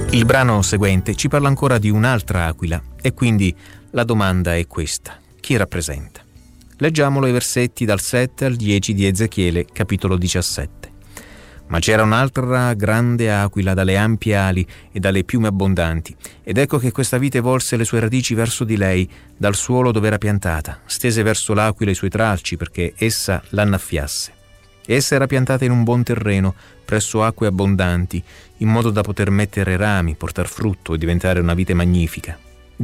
Il brano seguente ci parla ancora di un'altra aquila e quindi la domanda è questa: chi rappresenta? Leggiamolo i versetti dal 7 al 10 di Ezechiele, capitolo 17. Ma c'era un'altra grande aquila dalle ampie ali e dalle piume abbondanti, ed ecco che questa vite volse le sue radici verso di lei, dal suolo dove era piantata, stese verso l'aquila i suoi tralci perché essa l'annaffiasse. Essa era piantata in un buon terreno, presso acque abbondanti, in modo da poter mettere rami, portar frutto e diventare una vite magnifica.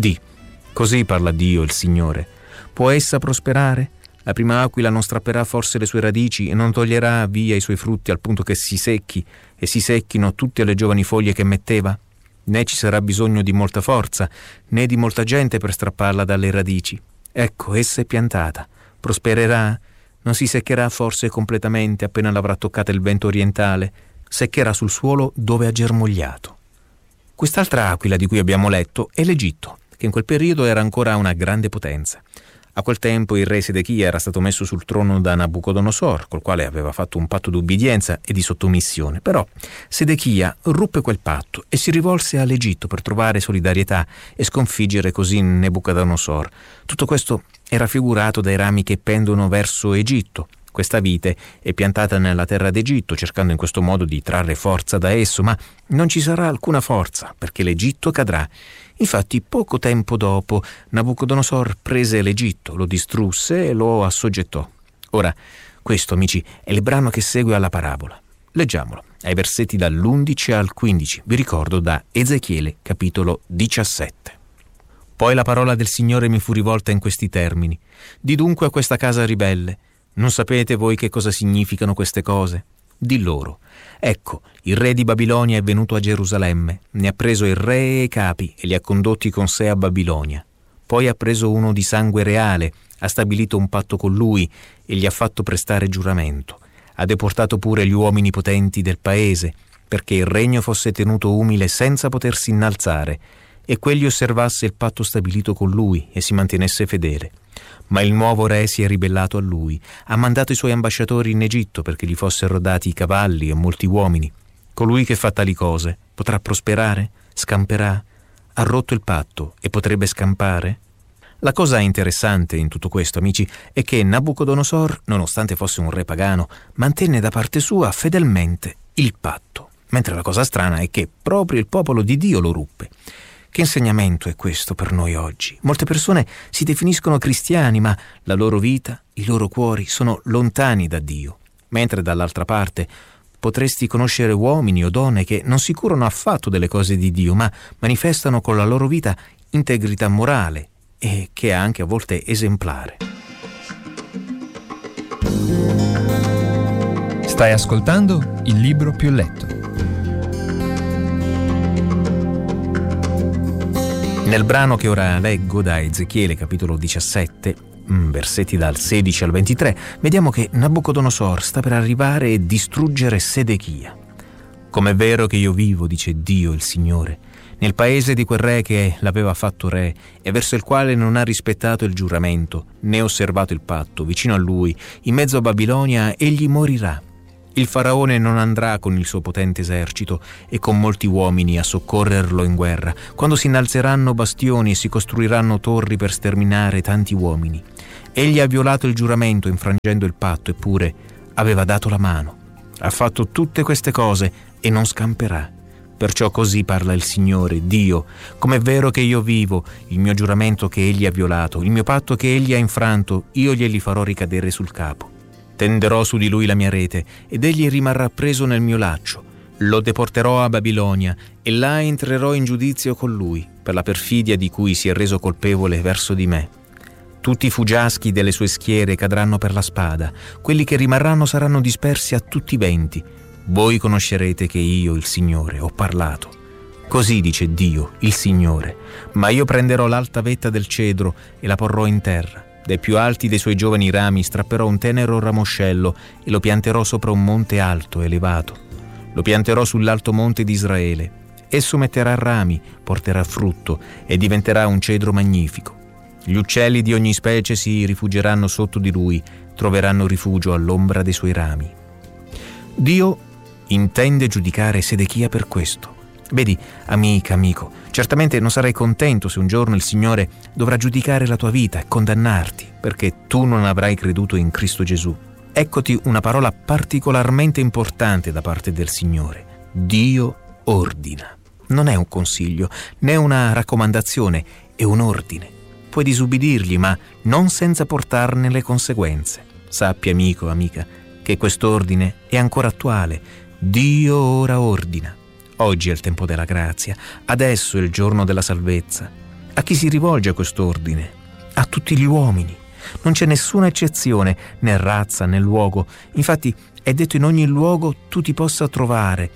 Così parla Dio, il Signore. Può essa prosperare? La prima aquila non strapperà forse le sue radici e non toglierà via i suoi frutti al punto che si secchi e si secchino tutte le giovani foglie che metteva? Né ci sarà bisogno di molta forza, né di molta gente per strapparla dalle radici. Ecco, essa è piantata. Prospererà? Non si seccherà forse completamente appena l'avrà toccata il vento orientale? Seccherà sul suolo dove ha germogliato. Quest'altra aquila di cui abbiamo letto è l'Egitto, che in quel periodo era ancora una grande potenza. A quel tempo il re Sedechia era stato messo sul trono da Nabucodonosor, col quale aveva fatto un patto d'ubbidienza e di sottomissione. Però Sedechia ruppe quel patto e si rivolse all'Egitto per trovare solidarietà e sconfiggere così Nabucodonosor. Tutto questo è raffigurato dai rami che pendono verso Egitto. Questa vite è piantata nella terra d'Egitto, cercando in questo modo di trarre forza da esso, ma non ci sarà alcuna forza, perché l'Egitto cadrà. Infatti, poco tempo dopo, Nabucodonosor prese l'Egitto, lo distrusse e lo assoggettò. Ora, questo, amici, è il brano che segue alla parabola. Leggiamolo, ai versetti dall'11 al 15, vi ricordo da Ezechiele, capitolo 17. Poi la parola del Signore mi fu rivolta in questi termini: di dunque a questa casa ribelle, non sapete voi che cosa significano queste cose? Di loro: ecco, il re di Babilonia è venuto a Gerusalemme, ne ha preso il re e i capi e li ha condotti con sé a Babilonia. Poi ha preso uno di sangue reale, ha stabilito un patto con lui e gli ha fatto prestare giuramento. Ha deportato pure gli uomini potenti del paese, perché il regno fosse tenuto umile senza potersi innalzare, e quegli osservasse il patto stabilito con lui e si mantenesse fedele. Ma il nuovo re si è ribellato a lui, ha mandato i suoi ambasciatori in Egitto perché gli fossero dati i cavalli e molti uomini. Colui che fa tali cose potrà prosperare? Scamperà? Ha rotto il patto e potrebbe scampare? La cosa interessante in tutto questo, amici, è che Nabucodonosor, nonostante fosse un re pagano, mantenne da parte sua fedelmente il patto, mentre la cosa strana è che proprio il popolo di Dio lo ruppe. Che insegnamento è questo per noi oggi? Molte persone si definiscono cristiani, ma la loro vita, i loro cuori sono lontani da Dio. Mentre dall'altra parte potresti conoscere uomini o donne che non si curano affatto delle cose di Dio, ma manifestano con la loro vita integrità morale e che è anche a volte esemplare. Stai ascoltando Il Libro Più Letto. Nel brano che ora leggo da Ezechiele capitolo 17, versetti dal 16 al 23, vediamo che Nabucodonosor sta per arrivare e distruggere Sedechia. Com'è vero che io vivo, dice Dio il Signore, nel paese di quel re che l'aveva fatto re e verso il quale non ha rispettato il giuramento, né osservato il patto, vicino a lui, in mezzo a Babilonia, egli morirà. Il faraone non andrà con il suo potente esercito e con molti uomini a soccorrerlo in guerra, quando si innalzeranno bastioni e si costruiranno torri per sterminare tanti uomini. Egli ha violato il giuramento infrangendo il patto, eppure aveva dato la mano. Ha fatto tutte queste cose e non scamperà. Perciò così parla il Signore, Dio: com'è vero che io vivo, il mio giuramento che egli ha violato, il mio patto che egli ha infranto, io glieli farò ricadere sul capo. Tenderò su di lui la mia rete, ed egli rimarrà preso nel mio laccio. Lo deporterò a Babilonia, e là entrerò in giudizio con lui, per la perfidia di cui si è reso colpevole verso di me. Tutti i fuggiaschi delle sue schiere cadranno per la spada, quelli che rimarranno saranno dispersi a tutti i venti. Voi conoscerete che io, il Signore, ho parlato. Così dice Dio, il Signore: ma io prenderò l'alta vetta del cedro e la porrò in terra. Dai più alti dei suoi giovani rami strapperò un tenero ramoscello e lo pianterò sopra un monte alto, elevato. Lo pianterò sull'alto monte di Israele. Esso metterà rami, porterà frutto e diventerà un cedro magnifico. Gli uccelli di ogni specie si rifugieranno sotto di lui, troveranno rifugio all'ombra dei suoi rami. Dio intende giudicare Sedechia per questo. Vedi, amica, amico, certamente non sarai contento se un giorno il Signore dovrà giudicare la tua vita e condannarti perché tu non avrai creduto in Cristo Gesù. Eccoti una parola particolarmente importante da parte del Signore. Dio ordina. Non è un consiglio, né una raccomandazione, è un ordine. Puoi disubbidirgli, ma non senza portarne le conseguenze. Sappi, amico, amica, che quest'ordine è ancora attuale. Dio ora ordina. Oggi è il tempo della grazia, adesso è il giorno della salvezza. A chi si rivolge quest'ordine? A tutti gli uomini. Non c'è nessuna eccezione, né razza né luogo. Infatti è detto in ogni luogo tu ti possa trovare.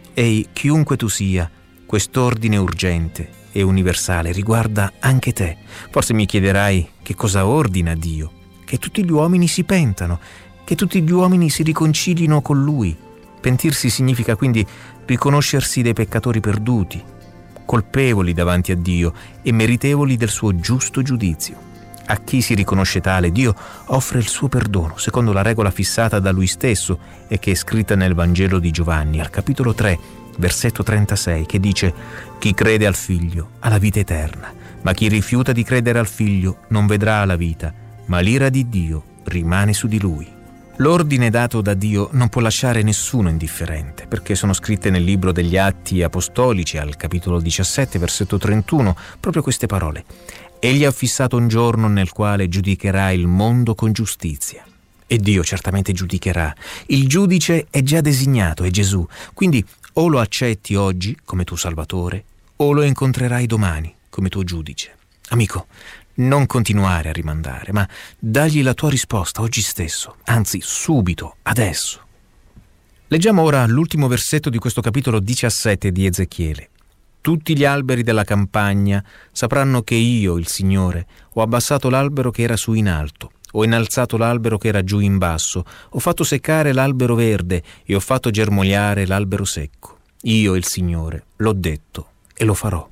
E chiunque tu sia, quest'ordine urgente e universale riguarda anche te. Forse mi chiederai che cosa ordina Dio? Che tutti gli uomini si pentano, che tutti gli uomini si riconcilino con Lui. Pentirsi significa quindi riconoscersi dei peccatori perduti, colpevoli davanti a Dio e meritevoli del suo giusto giudizio. A chi si riconosce tale, Dio offre il suo perdono, secondo la regola fissata da Lui stesso e che è scritta nel Vangelo di Giovanni, al capitolo 3, versetto 36, che dice: «Chi crede al Figlio ha la vita eterna, ma chi rifiuta di credere al Figlio non vedrà la vita, ma l'ira di Dio rimane su di lui». L'ordine dato da Dio non può lasciare nessuno indifferente, perché sono scritte nel libro degli Atti Apostolici, al capitolo 17, versetto 31, proprio queste parole: «Egli ha fissato un giorno nel quale giudicherà il mondo con giustizia». E Dio certamente giudicherà. Il giudice è già designato, è Gesù. Quindi o lo accetti oggi come tuo Salvatore, o lo incontrerai domani come tuo giudice. Amico, non continuare a rimandare, ma dagli la tua risposta oggi stesso, anzi subito, adesso. Leggiamo ora l'ultimo versetto di questo capitolo 17 di Ezechiele. «Tutti gli alberi della campagna sapranno che io, il Signore, ho abbassato l'albero che era su in alto, ho innalzato l'albero che era giù in basso, ho fatto seccare l'albero verde e ho fatto germogliare l'albero secco. Io, il Signore, l'ho detto e lo farò».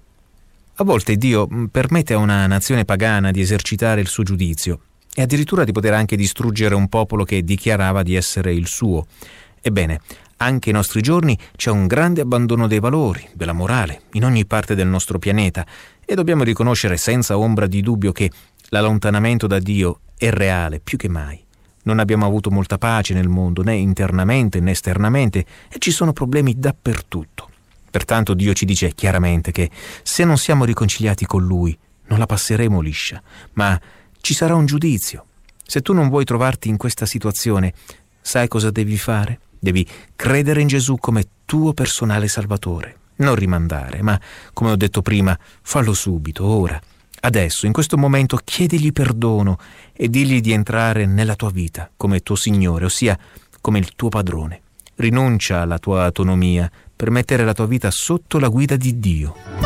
A volte Dio permette a una nazione pagana di esercitare il suo giudizio e addirittura di poter anche distruggere un popolo che dichiarava di essere il suo. Ebbene, anche ai nostri giorni c'è un grande abbandono dei valori, della morale, in ogni parte del nostro pianeta e dobbiamo riconoscere senza ombra di dubbio che l'allontanamento da Dio è reale più che mai. Non abbiamo avuto molta pace nel mondo, né internamente né esternamente, e ci sono problemi dappertutto. Pertanto Dio ci dice chiaramente che se non siamo riconciliati con Lui non la passeremo liscia, ma ci sarà un giudizio. Se tu non vuoi trovarti in questa situazione, sai cosa devi fare? Devi credere in Gesù come tuo personale Salvatore. Non rimandare, ma, come ho detto prima, fallo subito, ora, adesso, in questo momento, chiedigli perdono e digli di entrare nella tua vita come tuo Signore, ossia come il tuo padrone. Rinuncia alla tua autonomia per mettere la tua vita sotto la guida di Dio.